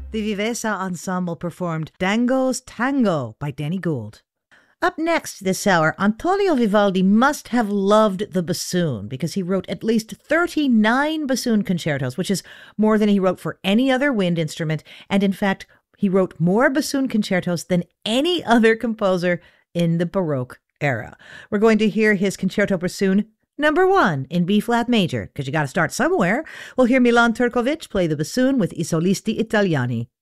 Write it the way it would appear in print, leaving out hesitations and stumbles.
The Vivesa Ensemble performed Dango's Tango by Danny Gould. Up next this hour, Antonio Vivaldi must have loved the bassoon because he wrote at least 39 bassoon concertos, which is more than he wrote for any other wind instrument. And in fact, he wrote more bassoon concertos than any other composer in the Baroque era. We're going to hear his Concerto Bassoon number 1 in B-flat major, because you got to start somewhere. We'll hear Milan Turkovic play the bassoon with I Solisti Italiani.